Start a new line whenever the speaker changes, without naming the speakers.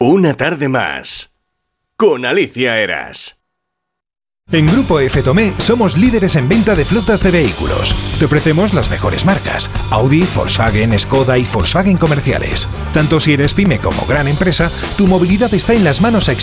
Una tarde más con Alicia Eras.
En Grupo F. Tomé somos líderes en venta de flotas de vehículos. Te ofrecemos las mejores marcas: Audi, Volkswagen, Skoda y Volkswagen comerciales. Tanto si eres pyme como gran empresa, tu movilidad está en las manos